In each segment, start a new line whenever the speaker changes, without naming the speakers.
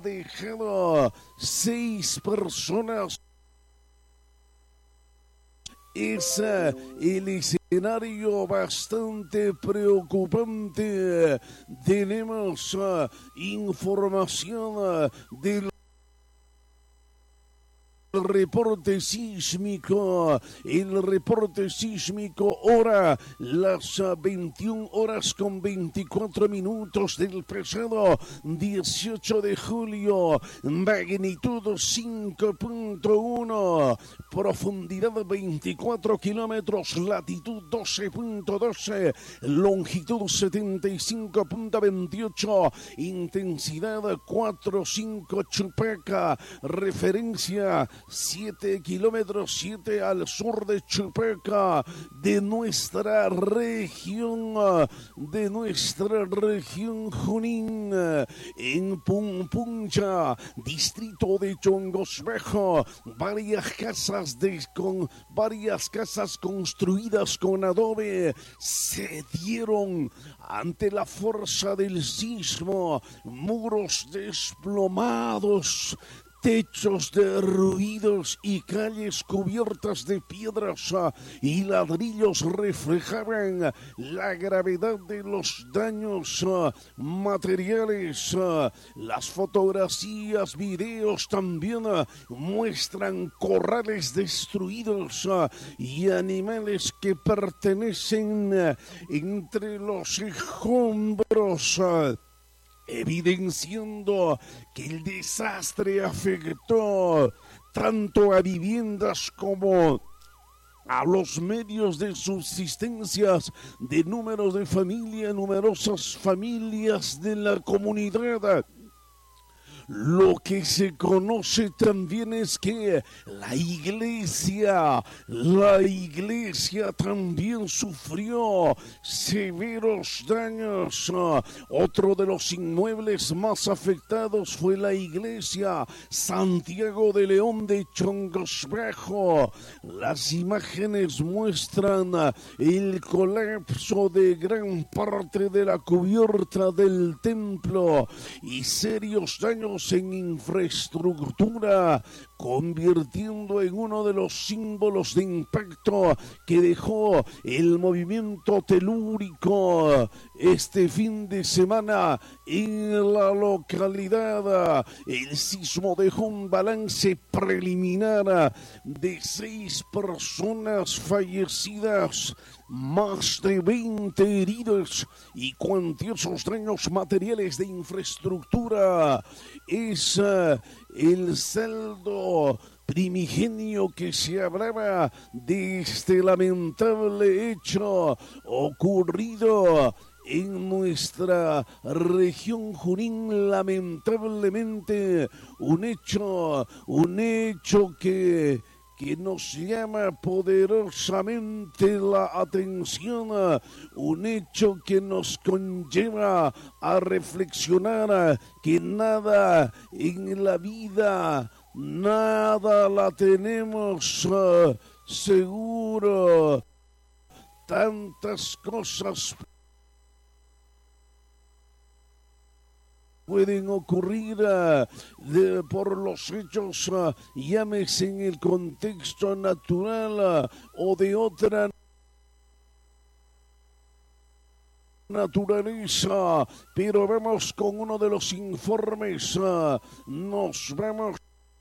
dejado 6 personas. Es el escenario bastante preocupante. Tenemos información del el reporte sísmico, ahora las 21 horas con 24 minutos del pasado 18 de julio, magnitud 5.1, profundidad 24 kilómetros, latitud 12.12, longitud 75.28, intensidad 4.5 Chupaca, referencia 7 kilómetros, 7 al sur de Chupaca, de nuestra región Junín, en Pumpuncha, distrito de Chongosbejo, varias casas construidas con adobe se dieron ante la fuerza del sismo, muros desplomados, techos derruidos y calles cubiertas de piedras y ladrillos reflejaban la gravedad de los daños materiales. Las fotografías, videos también muestran corrales destruidos y animales que pertenecen entre los escombros, evidenciando que el desastre afectó tanto a viviendas como a los medios de subsistencia de numerosas familias de la comunidad. Lo que se conoce también es que la iglesia también sufrió severos daños. Otro de los inmuebles más afectados fue la iglesia Santiago de León de Chongosbejo. Las imágenes muestran el colapso de gran parte de la cubierta del templo y serios daños en infraestructura, convirtiendo en uno de los símbolos de impacto que dejó el movimiento telúrico este fin de semana en la localidad. El sismo dejó un balance preliminar de 6 personas fallecidas, más de 20 heridos y cuantiosos daños materiales de infraestructura. Es el saldo primigenio que se hablaba de este lamentable hecho ocurrido en nuestra región Junín. Lamentablemente un hecho que nos llama poderosamente la atención, un hecho que nos conlleva a reflexionar que nada en la vida, nada la tenemos seguro. Tantas cosas pueden ocurrir por los hechos, llámese en el contexto natural o de otra naturaleza. Pero vamos con uno de los informes, nos vamos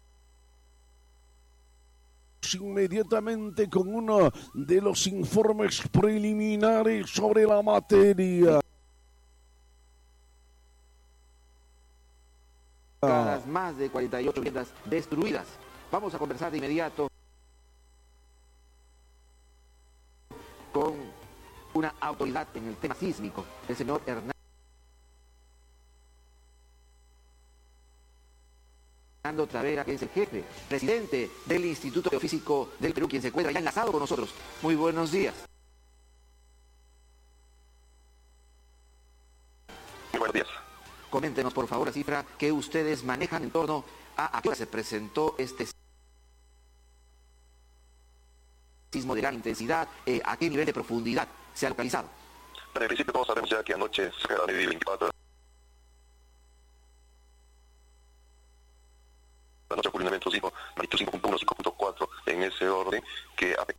inmediatamente con uno de los informes preliminares sobre la materia.
Más de 48 viviendas destruidas. Vamos a conversar de inmediato con una autoridad en el tema sísmico, el señor Hernando Tavera, que es el jefe, presidente del Instituto Geofísico del Perú, quien se encuentra ya enlazado con nosotros. Muy buenos días.
Muy buenos días.
Coméntenos, por favor, la cifra que ustedes manejan en torno a qué hora se presentó este sismo de gran intensidad, a qué nivel de profundidad se ha localizado.
En principio todos sabemos ya que anoche, cerca de la media 24 centro sismo, magnitud 5.1, 5.4, en ese orden, que afectado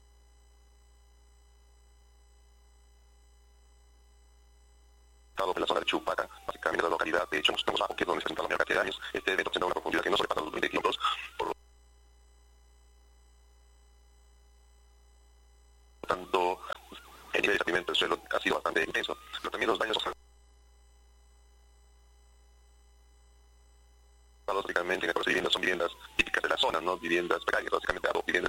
en la zona de Chupaca, básicamente la localidad de Chomos Bajo, que es donde se encuentra la mayor cantidad de daños. Este evento tendrá una profundidad que no sobrepasa los 20 kilómetros, por lo tanto, el nivel de sentimiento del suelo ha sido bastante intenso, pero también los daños básicamente en estas viviendas son viviendas típicas de la zona, ¿no? Viviendas precarias, básicamente viviendas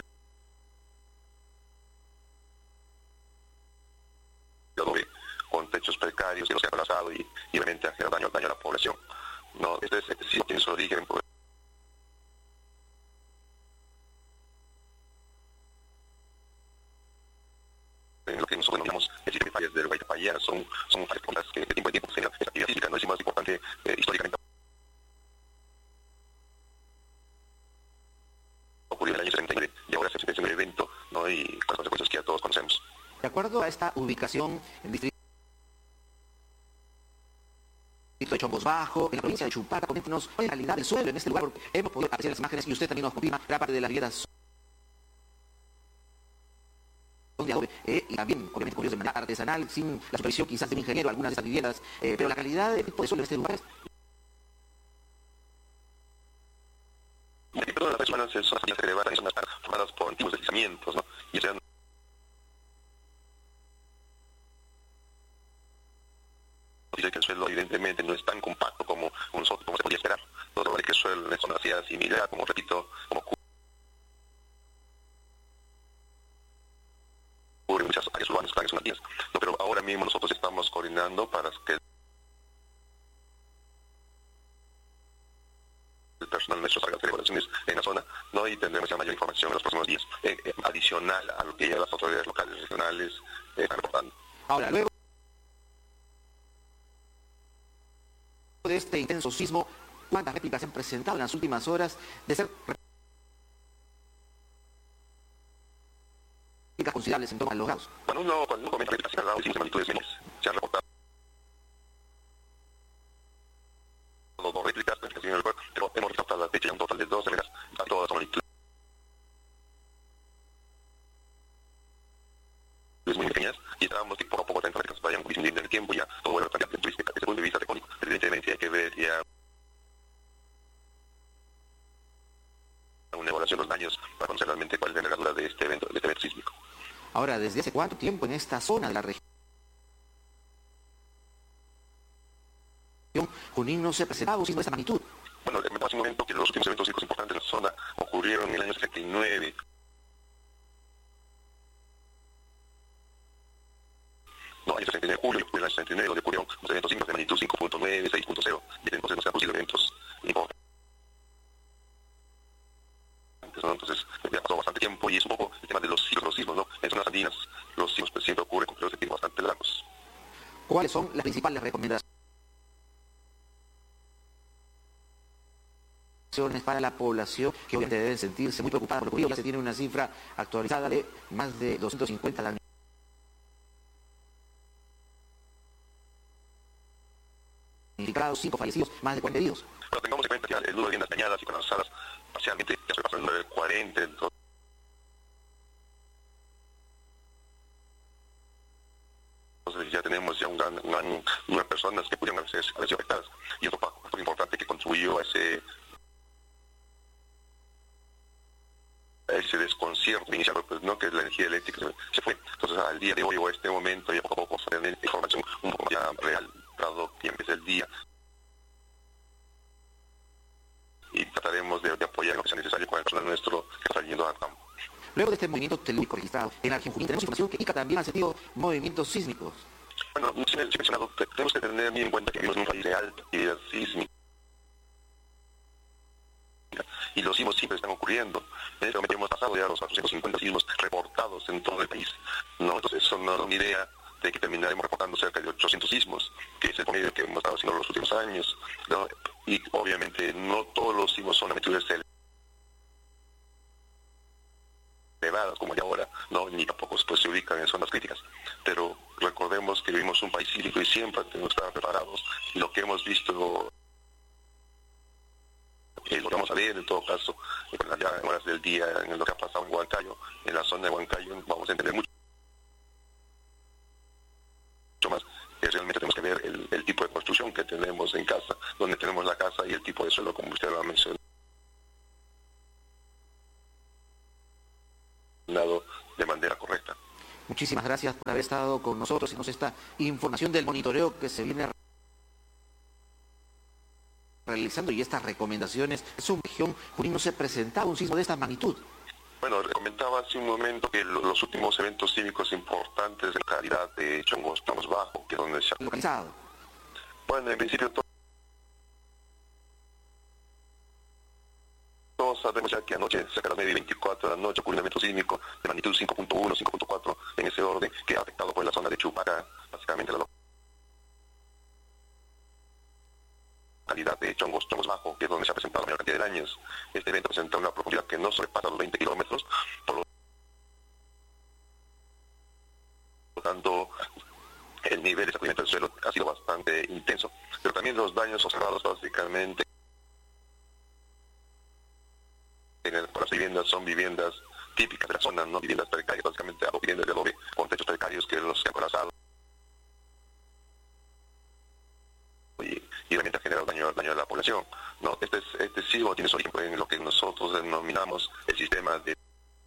de adobe con techos precarios que no se han colapsado y obviamente ha generado daño a la población. No, este sí tiene su origen en lo que nosotros denominamos el ciclo de fallas del Guayapaya. Son fallas que de tiempo en tiempo se generan. Esta actividad física no es más importante históricamente. Ocurrió en el año 79 y ahora se presenta un evento, ¿no? Y con las consecuencias que ya todos conocemos.
De acuerdo a esta ubicación en distrito de Chombos Bajo, en la provincia de Chupaca, coméntenos cuál es la calidad del suelo en este lugar, porque hemos podido apreciar las imágenes y usted también nos confirma gran parte de las viviendas son de adobe, y también, obviamente, construidos de manera artesanal, sin la supervisión quizás de un ingeniero, algunas de estas viviendas, pero la calidad del tipo de suelo en este lugar es...
Todas las personas son las familias que levantan y son formadas por antiguos deslizamientos, ¿no? Y eso dice que el suelo evidentemente no es tan compacto como se podría esperar. No se que el suelo en esta zona sea similar, como repito, como ocurre en muchas áreas urbanas, áreas nativas. No, pero ahora mismo nosotros estamos coordinando para que el personal nuestro salga a hacer evaluaciones en la zona, ¿no? Y tendremos ya mayor información en los próximos días, adicional a lo que ya las autoridades locales, regionales están reportando.
Ahora, luego de este intenso sismo, ¿cuántas réplicas se han presentado en las últimas horas de ser réplicas considerables en torno a los grados?
Cuando uno comenta réplicas en grados, hicimos magnitudes menores. Se han reportado 2 réplicas, pero hemos reportado la fecha un total de 2 réplicas a todas las magnitudes muy pequeñas, y esperamos que poco a poco estas réplicas vayan disminuyendo en el tiempo, ya todo vuelve a cambiar desde el punto de vista tectónico. Evidentemente hay que ver ya una evaluación de los daños para conocer realmente cuál es la envergadura de este evento sísmico.
Ahora, ¿desde hace cuánto tiempo en esta zona de la región Junín no se presentaba un sismo de esta magnitud?
Bueno, me pasa un momento que los últimos eventos sísmicos importantes en la zona ocurrieron en el año 79. No, el 69 de julio, el año 69, donde ocurrieron los eventos sísmicos de magnitud 5.9, 6.0, y entonces no se han producido eventos importantes, ¿no? Entonces, ya pasó bastante tiempo y es un poco el tema de los sismos, ¿no? En zonas andinas, los sismos pues, siempre ocurren con periodos de tiempo bastante largos.
¿Cuáles son las principales recomendaciones para la población que obviamente deben sentirse muy preocupada por lo ocurrido? Ya se tiene una cifra actualizada de más de 250 damnificados, 5 fallecidos, más de 40 heridos.
Bueno, tengamos en cuenta que el número de viviendas dañadas y colapsadas parcialmente ya sobrepasa el número de 40, entonces ya tenemos ya un gran número de personas que pudieron haber sido afectadas, y otro factor importante que contribuyó a ese desconcierto inicial, pues, ¿no? Que la energía eléctrica se fue. Entonces al día de hoy o a este momento ya poco a poco vamos a tener información un poco más real, dado que empieza el día, y trataremos de apoyar lo que sea necesario con el personal nuestro que está yendo al campo.
Luego de este movimiento telúrico registrado en la región Junín, tenemos información que Ica también ha sentido movimientos sísmicos.
Bueno, sí mencionado, tenemos que tener bien en cuenta que vivimos en un país de alta actividad sísmica y los sismos siempre están ocurriendo. En este momento hemos pasado ya los 450 sismos reportados en todo el país, ¿no? Entonces eso no da una idea de que terminaremos reportando cerca de 800 sismos, que es el promedio que hemos estado haciendo en los últimos años, ¿no? Y obviamente no todos los sismos son magnitudes elevadas como de ahora, ¿no? Ni tampoco pues, se ubican en zonas críticas, pero recordemos que vivimos un país sísmico y siempre tenemos que estar preparados, y lo que hemos visto lo que vamos a saber, en todo caso, ya en horas del día, en lo que ha pasado en Huancayo, en la zona de Huancayo, vamos a entender mucho más. Realmente tenemos que ver el tipo de construcción que tenemos en casa, donde tenemos la casa y el tipo de suelo, como usted lo ha mencionado de manera correcta.
Muchísimas gracias por haber estado con nosotros y nos esta información del monitoreo que se viene realizando y estas recomendaciones. En su región, Junín, no se presentaba un sismo de esta magnitud.
Bueno, comentaba hace un momento que los últimos eventos sísmicos importantes en la localidad de Chongos Bajo, que es donde se ha
localizado.
Bueno, en principio todos sabemos ya que anoche, cerca de las 9:24 de la noche, ocurrió un evento sísmico de magnitud 5.1, 5.4 en ese orden, que ha afectado por la zona de Chupaca, básicamente la localidad de Chongos Bajo, que es donde se ha presentado la mayor cantidad de daños. Este evento presenta una profundidad que no sobrepasa los 20 kilómetros, por lo tanto, el nivel de sacudimiento del suelo ha sido bastante intenso, pero también los daños observados básicamente por las viviendas son viviendas típicas de la zona, no viviendas precarias, básicamente viviendas de adobe con techos precarios que los han colapsado y realmente ha generado daño a la población. No, este sismo tiene su origen en lo que nosotros denominamos el sistema de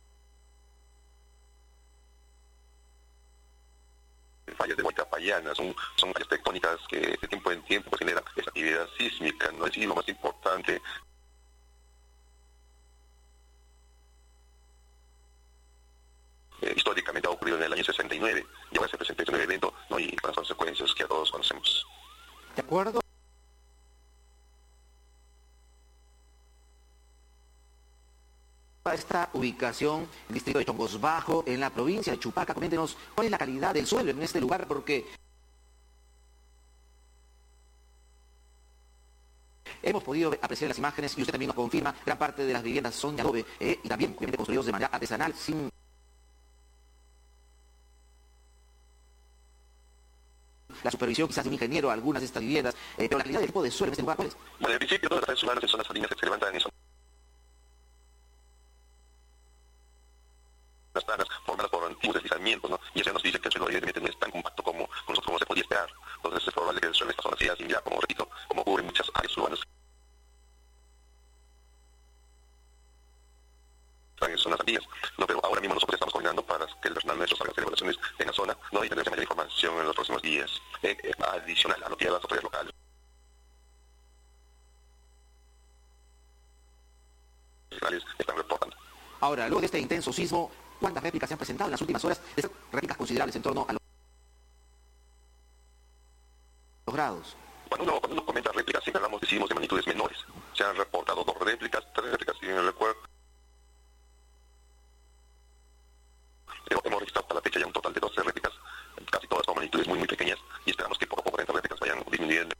fallas de Huaycapayanas. Son fallas tectónicas que de tiempo en tiempo generan esa actividad sísmica. No es lo más importante. Históricamente ha ocurrido en el año 69 y ahora se presenta este nuevo evento, ¿no? Y con las consecuencias que a todos conocemos.
De acuerdo a esta ubicación, el distrito de Chongos Bajo, en la provincia de Chupaca, coméntenos cuál es la calidad del suelo en este lugar, porque hemos podido apreciar las imágenes y usted también nos confirma, gran parte de las viviendas son de adobe y también obviamente construidos de manera artesanal, sin la supervisión quizás de un ingeniero, algunas de estas viviendas, pero la calidad del tipo de suelo en este lugar, ¿cuál es?
Bueno, en principio todas las redes humanas en zonas salinas que se levantan en zonas planas formadas por antiguos deslizamientos, ¿no? Y eso nos dice que el suelo evidentemente no es tan compacto como nosotros se podía esperar. Entonces es probable que el suelo en esta zona sea similar, como repito, como ocurre en muchas áreas urbanas. En zonas antiguas, no, pero ahora mismo nosotros estamos coordinando para que el personal nuestro salga a hacer evaluaciones en la zona, ¿no? Y tendremos mayor información en los próximos días, adicional a lo que ya las autoridades locales están reportando.
Ahora, luego de este intenso sismo, ¿cuántas réplicas se han presentado en las últimas horas? Estas réplicas considerables en torno a los grados.
Cuando uno comenta réplicas, siempre hablamos de sismos de magnitudes menores. Se han reportado 2 réplicas, 3 réplicas, si bien recuerdo. Hemos registrado hasta la fecha ya un total de 12 réplicas, casi todas con magnitudes muy pequeñas, y esperamos que poco a poco estas réplicas vayan disminuyendo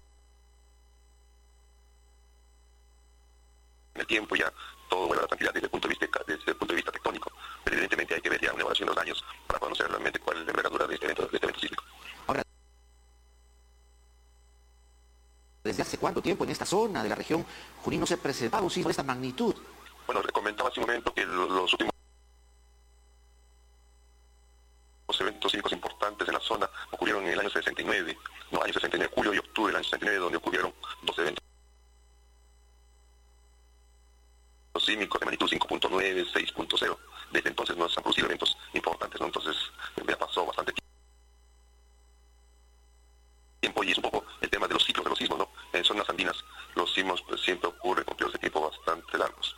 en el tiempo, ya todo vuelve a la tranquilidad desde el punto de vista tectónico. Pero evidentemente hay que ver ya una evaluación de los daños para conocer realmente cuál es la envergadura de este evento sísmico.
Ahora, ¿desde hace cuánto tiempo en esta zona de la región Junín no se presentaba un sismo de esta magnitud?
Bueno, le comentaba hace un momento que los últimos eventos sísmicos importantes en la zona ocurrieron en el año 69, no, año 69, julio y octubre del año 69, donde ocurrieron 2 eventos sísmicos de magnitud 5.9, 6.0. Desde entonces no se han producido eventos importantes, ¿no? Entonces ya pasó bastante tiempo y es un poco el tema de los ciclos de los sismos, ¿no? En zonas andinas los sismos pues, siempre ocurren con periodos de tiempo bastante largos.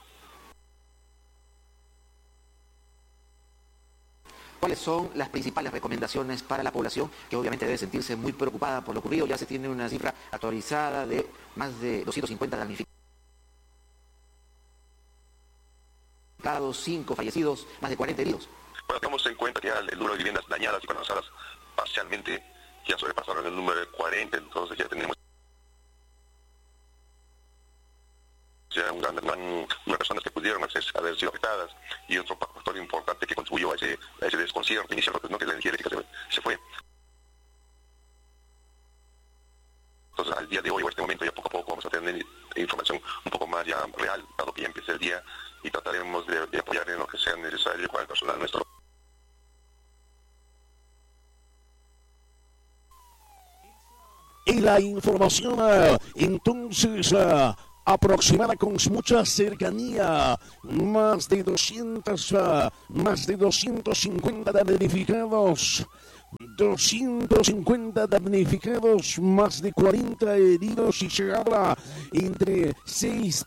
¿Cuáles son las principales recomendaciones para la población que obviamente debe sentirse muy preocupada por lo ocurrido? Ya se tiene una cifra actualizada de más de 250 damnificados, 5 fallecidos, más de 40 heridos.
Bueno, tengamos en cuenta que ya el número de viviendas dañadas y colapsadas parcialmente ya sobrepasaron el número de 40, entonces ya tenemos ya un gran número de personas que pudieron haber sido afectadas, y otro factor importante que contribuyó a ese desconcierto inicial, ¿no? Que la energía eléctrica se fue. Entonces al día de hoy, o a este momento, ya poco a poco vamos a tener información un poco más ya real, dado pronto que ya empiece el día y trataremos de apoyar en lo que sea necesario con el personal nuestro.
Y la información entonces aproximada con mucha cercanía, más de 250 damnificados, 250 damnificados, más de 40 heridos y se habla entre 6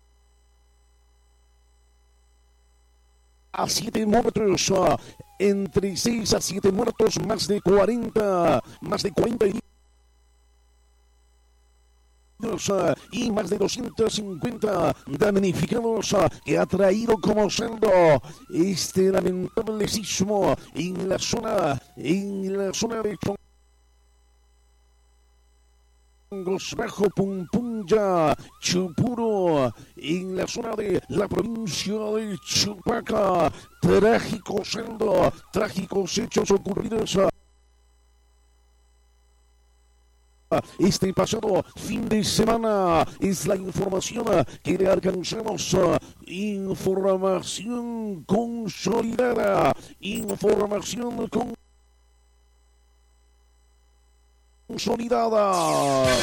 a 7 muertos, entre 6 a 7 muertos, más de 40 heridos y más de 250 damnificados que ha traído como saldo este lamentable sismo en la zona de Chongos Bajo Pumpunya, Chupuro, en la zona de la provincia de Chupaca. Trágicos hechos ocurridos este pasado fin de semana. Es la información que le alcanzamos. Información consolidada. Información consolidada.